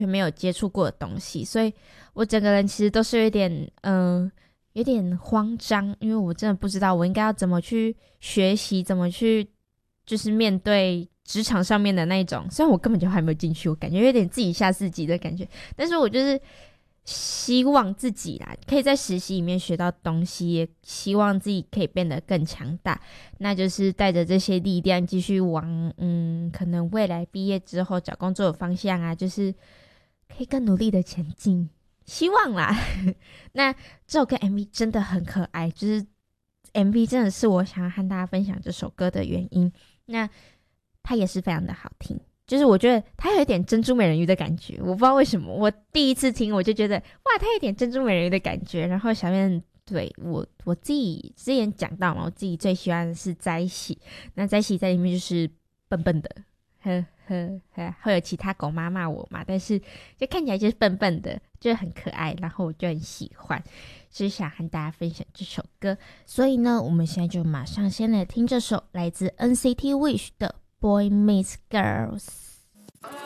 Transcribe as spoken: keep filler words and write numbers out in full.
全没有接触过的东西，所以我整个人其实都是有点嗯、呃、有点慌张，因为我真的不知道我应该要怎么去学习，怎么去就是面对职场上面的那种，虽然我根本就还没有进去，我感觉有点自己吓自己的感觉，但是我就是希望自己啦可以在实习里面学到东西，也希望自己可以变得更强大，那就是带着这些力量继续往嗯可能未来毕业之后找工作的方向啊，就是可以更努力的前进，希望啦那这首歌 M V 真的很可爱，就是 M V 真的是我想要和大家分享这首歌的原因，那它也是非常的好听，就是我觉得它有一点珍珠美人鱼的感觉，我不知道为什么我第一次听我就觉得哇它有点珍珠美人鱼的感觉，然后小燕对我我自己之前讲到嘛，我自己最喜欢的是在一起，那在一起在里面就是笨笨的呵呵呵，会有其他狗妈骂我嘛，但是就看起来就是笨笨的，就很可爱，然后我就很喜欢，所以想和大家分享这首歌。所以呢，我们现在就马上先来听这首来自 N C T Wish 的 Boy Meets Girls。